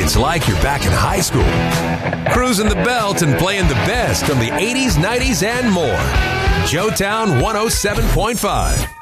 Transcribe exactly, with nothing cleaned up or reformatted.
It's like you're back in high school. Cruising the belt and playing the best from the eighties, nineties, and more. Joetown one oh seven point five.